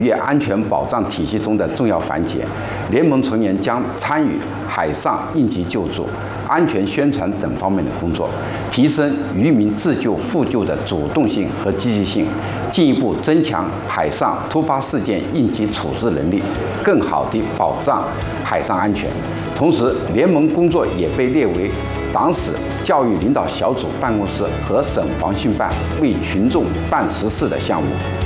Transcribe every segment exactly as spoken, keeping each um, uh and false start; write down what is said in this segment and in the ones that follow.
渔业安全保障体系中的重要环节。联盟成员将参与海上应急救助、安全宣传等方面的工作，提升渔民自救互救的主动性和积极性，进一步增强海上突发事件应急处置能力，更好地保障海上安全。同时，联盟工作也被列为党史教育领导小组办公室和省防汛办为群众办实事的项目。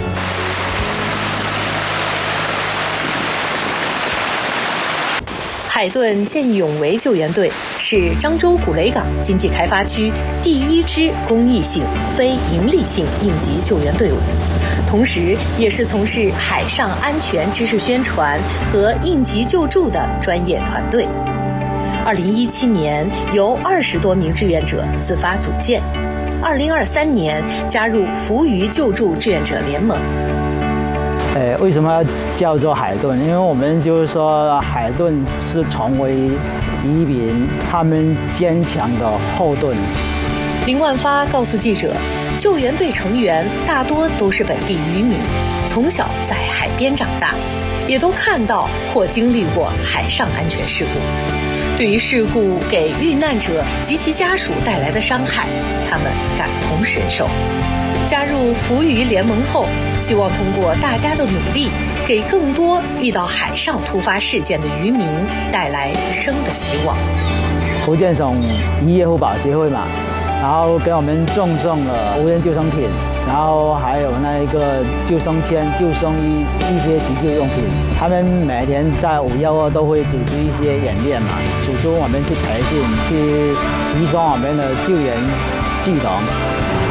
海顿见义勇为救援队是漳州古雷港经济开发区第一支公益性、非营利性应急救援队伍，同时也是从事海上安全知识宣传和应急救助的专业团队。二零一七年，由二十多名志愿者自发组建，二零二三年加入扶渔救助志愿者联盟。 呃，为什么要叫做海顿？因为我们就是说，海顿是成为渔民他们坚强的后盾。 林万发告诉记者，救援队成员大多都是本地渔民，从小在海边长大，也都看到或经历过海上安全事故。对于事故给遇难者及其家属带来的伤害，他们感同身受。加入扶渔联盟后，希望通过大家的努力，给更多遇到海上突发事件的渔民带来生的希望。 福建省渔业互保协会嘛，然后给我们赠送了无人救生艇，然后还有那一个救生圈、救生衣、一些急救用品。他们每天在五幺二都会组织一些演练嘛，组织我们去培训，去提升我们的救援技能。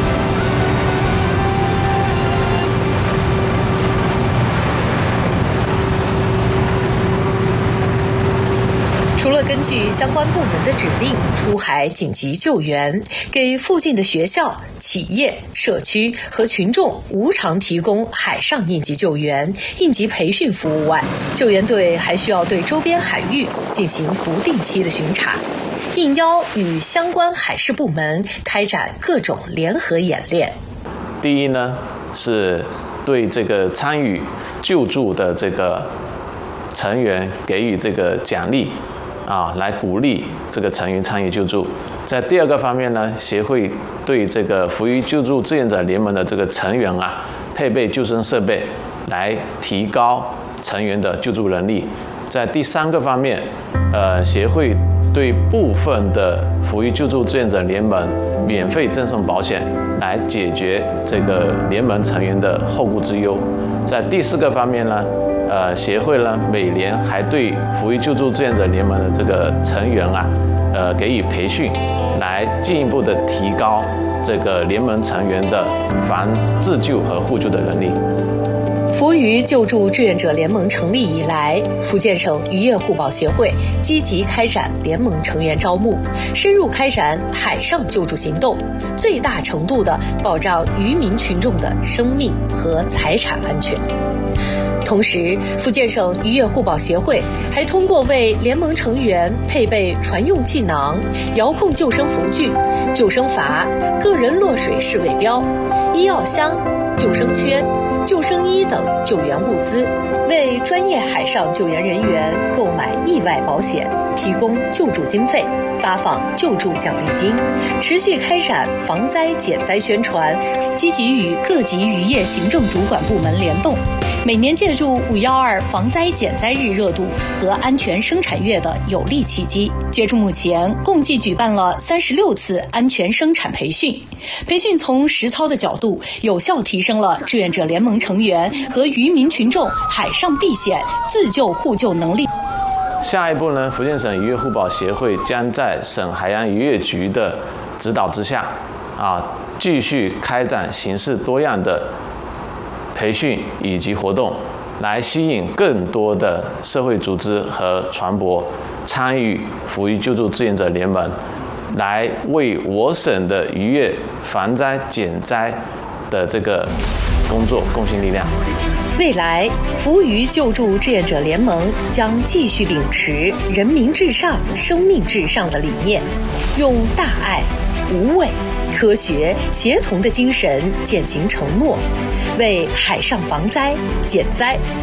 除了根据相关部门的指令出海紧急救援，给附近的学校、企业、社区和群众无偿提供海上应急救援、应急培训服务外，救援队还需要对周边海域进行不定期的巡查，应邀与相关海事部门开展各种联合演练。 第一呢，是对这个参与救助的这个成员给予这个奖励。啊，来鼓励这个成员参与救助。在第二个方面呢，协会对这个扶渔救助志愿者联盟的这个成员啊，配备救生设备，来提高成员的救助能力。在第三个方面，呃，协会对部分的扶渔救助志愿者联盟免费赠送保险，来解决这个联盟成员的后顾之忧。在第四个方面呢，呃，协会呢每年还对扶渔救助志愿者联盟的这个成员啊，呃，给予培训，来进一步的提高这个联盟成员的防自救和互救的能力。 扶渔救助志愿者联盟成立以来，福建省渔业互保协会积极开展联盟成员招募，深入开展海上救助行动，最大程度地保障渔民群众的生命和财产安全。同时，福建省渔业互保协会还通过为联盟成员配备船用气囊、遥控救生浮具、救生筏、个人落水式尾标、医药箱、救生圈、救生衣等救援物资，为专业海上救援人员购买意外保险，提供救助经费，发放救助奖励金，持续开展防灾减灾宣传，积极与各级渔业行政主管部门联动。每年借助五幺二防灾减灾日热度和安全生产月的有利契机，截至目前，共计举办了三十六次安全生产培训。培训从实操的角度，有效提升了志愿者联盟成员和渔民群众海上避险、自救互救能力。 下一步呢，福建省渔业互保协会将在省海洋渔业局的指导之下，啊，继续开展形式多样的培训以及活动，来吸引更多的社会组织和船舶参与扶渔救助志愿者联盟，来为我省的渔业防灾减灾的这个工作贡献力量。 未来，扶渔救助志愿者联盟将继续秉持人民至上、生命至上的理念，用大爱、无畏、科学、协同的精神践行承诺，为海上防灾、减灾